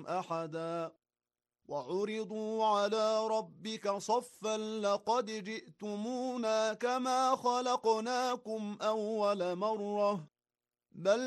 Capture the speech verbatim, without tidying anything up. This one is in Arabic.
أحدا وعرضوا على ربك صفا لقد جئتمونا كما خلقناكم أول مرة بل